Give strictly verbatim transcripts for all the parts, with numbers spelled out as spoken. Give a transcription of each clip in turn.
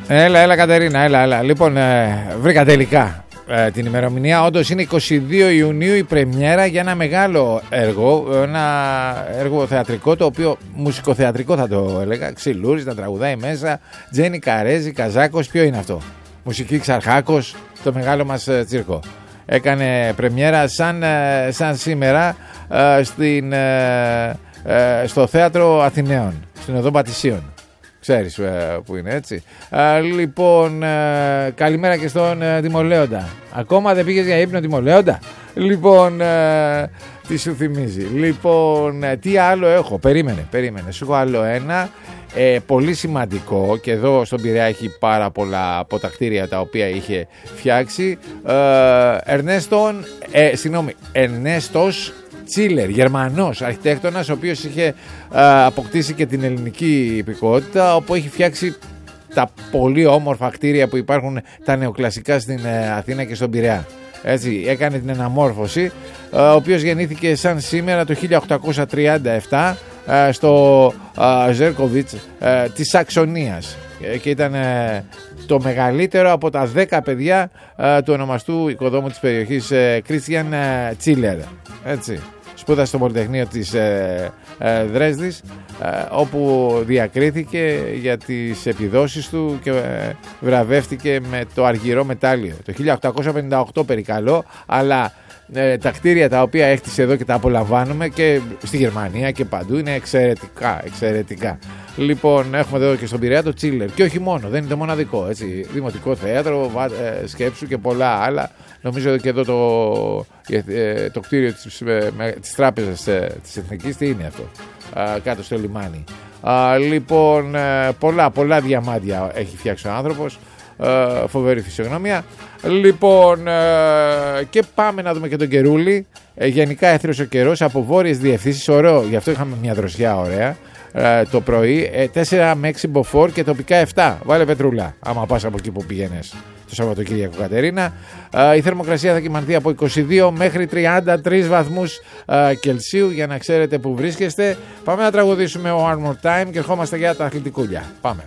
Έλα, έλα Κατερίνα, έλα, έλα. Λοιπόν, ε, βρήκα τελικά ε, την ημερομηνία. Όντως είναι εικοστή δεύτερη Ιουνίου η πρεμιέρα για ένα μεγάλο έργο. Ένα έργο θεατρικό, το οποίο μουσικοθεατρικό θα το έλεγα. Ξυλούρης, να τραγουδάει μέσα. Τζένι Καρέζη, Καζάκος. Ποιο είναι αυτό? Μουσική Ξαρχάκος, το μεγάλο μας ε, τσίρκο. Έκανε πρεμιέρα σαν, ε, σαν σήμερα ε, στην, ε, ε, στο Θέατρο Αθηναίων, στην Οδό Πατησίων. Ξέρεις ε, που είναι, έτσι. Ε, λοιπόν, ε, καλημέρα και στον ε, Τιμολέοντα. Ακόμα δεν πήγες για ύπνο, Τιμολέοντα? Λοιπόν, ε, τι σου θυμίζει? Λοιπόν, ε, τι άλλο έχω? Περίμενε, περίμενε. Σου έχω άλλο ένα ε, πολύ σημαντικό, και εδώ στον Πειραιά έχει πάρα πολλά από τα κτίρια τα οποία είχε φτιάξει. Ε, Ερνέστον, ε, συγγνώμη, Ερνέστος Τσίλερ, Γερμανός αρχιτέκτονας, ο οποίος είχε α, αποκτήσει και την ελληνική υπηκότητα, όπου έχει φτιάξει τα πολύ όμορφα κτίρια που υπάρχουν, τα νεοκλασικά στην ε, Αθήνα και στον Πειραιά. Έτσι, έκανε την εναμόρφωση, α, ο οποίος γεννήθηκε σαν σήμερα το χίλια οκτακόσια τριάντα επτά α, στο α, Ζέρκοβιτς α, της Σαξονίας, και ήταν ε, το μεγαλύτερο από τα δέκα παιδιά ε, του ονομαστού οικοδόμου της περιοχής, Κρίστιαν ε, Τσίλερ. Έτσι. Σπούδασε στο Πολυτεχνείο της ε, ε, Δρέσδης, ε, όπου διακρίθηκε για τις επιδόσεις του και ε, βραβεύτηκε με το αργυρό μετάλλιο. Το χίλια οκτακόσια πενήντα οκτώ περικαλώ, αλλά ε, τα κτίρια τα οποία έχτισε εδώ και τα απολαμβάνουμε και στη Γερμανία και παντού είναι εξαιρετικά, εξαιρετικά. Λοιπόν, έχουμε εδώ και στον Πειραιά το Τσίλερ, και όχι μόνο, δεν είναι το μοναδικό, έτσι. Δημοτικό θέατρο, ε, σκέψου και πολλά άλλα. Νομίζω και εδώ το, ε, το κτίριο της, ε, της τράπεζας ε, της Εθνικής, τι είναι αυτό, ε, κάτω στο λιμάνι. Ε, λοιπόν, ε, πολλά, πολλά διαμάντια έχει φτιάξει ο άνθρωπος. Ε, φοβερή φυσιογνωμία. Λοιπόν, ε, και πάμε να δούμε και τον καιρούλι. Ε, γενικά έθριος ο καιρός από βόρειες διευθύνσεις. Ωραίο, γι' αυτό είχαμε μια δροσιά ωραία ε, το πρωί. ε, τέσσερα με έξι μποφόρ και τοπικά επτά. Βάλε πετρούλα άμα πας από εκεί που πήγαινες το Σαββατοκύριακο, Κατερίνα. Ε, η θερμοκρασία θα κυμανθεί από είκοσι δύο μέχρι τριάντα τρεις βαθμούς ε, Κελσίου, για να ξέρετε που βρίσκεστε. Πάμε να τραγουδήσουμε ο One More Time και ερχόμαστε για τα αθλητικούλια. Πάμε.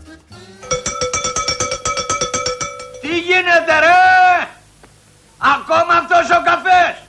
Τι γίνεται ρε? Ακόμα αυτός ο καφές?